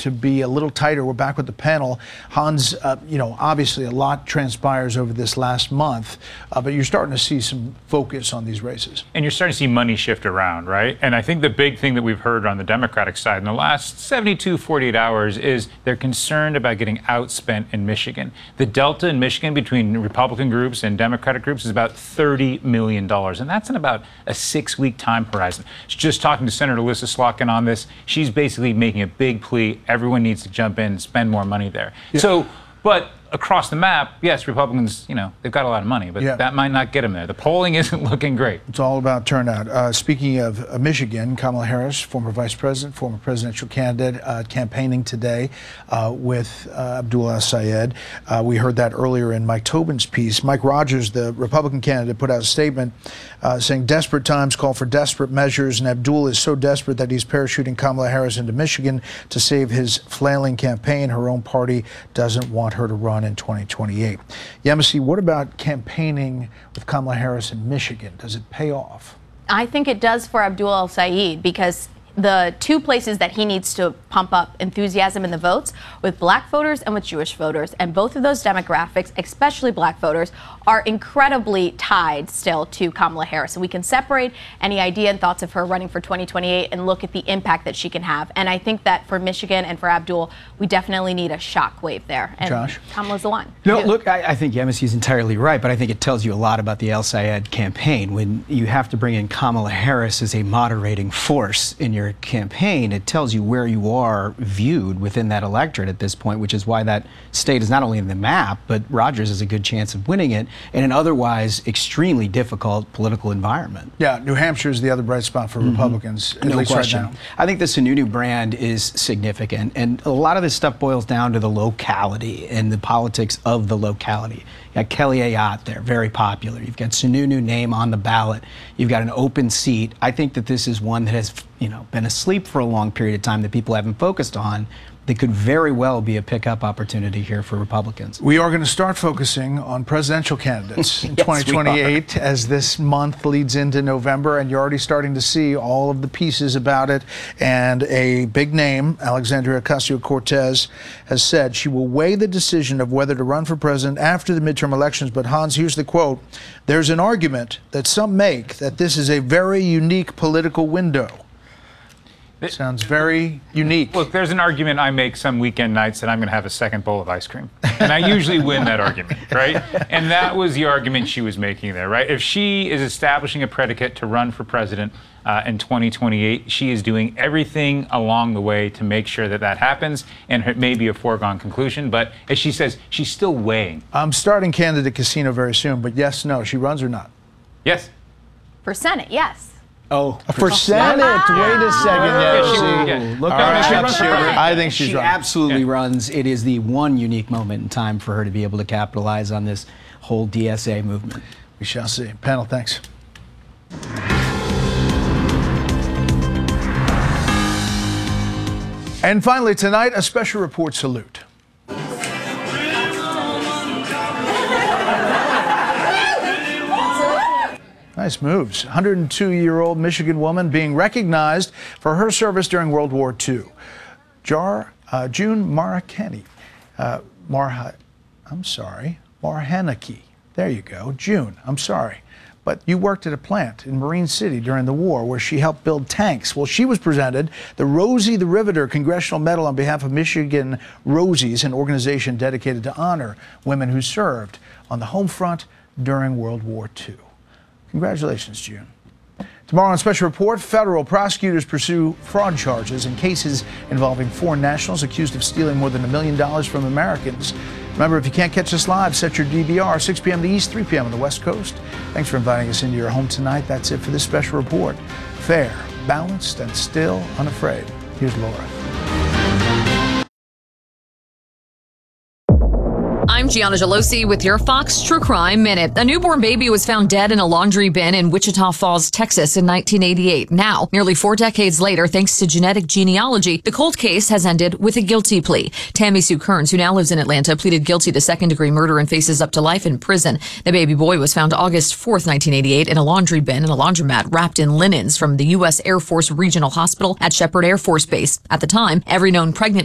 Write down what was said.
to be a little tighter. We're back with the panel. Hans, obviously a lot transpires over this last month, but you're starting to see some focus on these races. And you're starting to see money shift around, right? And I think the big thing that we've heard on the Democratic side in the last 72, 48 hours is they're concerned about getting outspent in Michigan. The delta in Michigan between Republican groups and Democratic groups is about $30 million, and that's in about a 6-week time horizon. Just talking to Senator Elissa Slotkin on this, she's basically making a big plea. Everyone needs to jump in and spend more money there. Yeah. But across the map, yes, Republicans, they've got a lot of money, but that might not get them there. The polling isn't looking great. It's all about turnout. Speaking of Michigan, Kamala Harris, former vice president, former presidential candidate, campaigning today with Abdul El-Sayed. We heard that earlier in Mike Tobin's piece. Mike Rogers, the Republican candidate, put out a statement saying desperate times call for desperate measures, and Abdul is so desperate that he's parachuting Kamala Harris into Michigan to save his flailing campaign. Her own party doesn't want her to run in 2028. Yemisi, what about campaigning with Kamala Harris in Michigan? Does it pay off? I think it does for Abdul El-Sayed, because the two places that he needs to pump up enthusiasm in the votes with black voters and with Jewish voters. And both of those demographics, especially black voters, are incredibly tied still to Kamala Harris. So we can separate any idea and thoughts of her running for 2028 and look at the impact that she can have. And I think that for Michigan and for Abdul, we definitely need a shockwave there. And Josh? Kamala's the one. No, look, I think Yemisi is entirely right, but I think it tells you a lot about the El-Sayed campaign. When you have to bring in Kamala Harris as a moderating force in your campaign, it tells you where you are viewed within that electorate at this point, which is why that state is not only in the map, but Rogers has a good chance of winning it in an otherwise extremely difficult political environment. Yeah, New Hampshire is the other bright spot for Republicans, at least right now. I think the Sununu brand is significant, and a lot of this stuff boils down to the locality and the politics of the locality. You got Kelly Ayotte there, very popular. You've got Sununu name on the ballot. You've got an open seat. I think that this is one that has, been asleep for a long period of time that people haven't focused on. That could very well be a pickup opportunity here for Republicans. We are going to start focusing on presidential candidates in 2028 as this month leads into November, and you're already starting to see all of the pieces about it. And a big name, Alexandria Ocasio-Cortez, has said she will weigh the decision of whether to run for president after the midterm elections. But Hans, here's the quote: "There's an argument that some make that this is a very unique political window." It sounds very unique. Look, there's an argument I make some weekend nights that I'm going to have a second bowl of ice cream. And I usually win that argument, right? And that was the argument she was making there, right? If she is establishing a predicate to run for president in 2028, she is doing everything along the way to make sure that that happens, and it may be a foregone conclusion. But as she says, she's still weighing. I'm starting candidate casino very soon, but yes, no, she runs or not? Yes. For Senate, yes. Oh, for Senate? Wait a second. Look I think she's She absolutely runs. It is the one unique moment in time for her to be able to capitalize on this whole DSA movement. We shall see. Panel, thanks. And finally tonight, a special report salute. Nice moves. 102-year-old Michigan woman being recognized for her service during World War II. June Marhaneke. Marhaneke. There you go. June, I'm sorry. But you worked at a plant in Marine City during the war where she helped build tanks. Well, she was presented the Rosie the Riveter Congressional Medal on behalf of Michigan Rosies, an organization dedicated to honor women who served on the home front during World War II. Congratulations, June. Tomorrow on Special Report, federal prosecutors pursue fraud charges in cases involving foreign nationals accused of stealing more than $1 million from Americans. Remember, if you can't catch us live, set your DVR, 6 p.m. to East, 3 p.m. on the West Coast. Thanks for inviting us into your home tonight. That's it for this Special Report. Fair, balanced, and still unafraid. Here's Laura. I'm Gianna Gelosi with your Fox True Crime Minute. A newborn baby was found dead in a laundry bin in Wichita Falls, Texas in 1988. Now, nearly 4 decades later, thanks to genetic genealogy, the cold case has ended with a guilty plea. Tammy Sue Kearns, who now lives in Atlanta, pleaded guilty to second-degree murder and faces up to life in prison. The baby boy was found August 4th, 1988 in a laundry bin in a laundromat wrapped in linens from the U.S. Air Force Regional Hospital at Shepherd Air Force Base. At the time, every known pregnant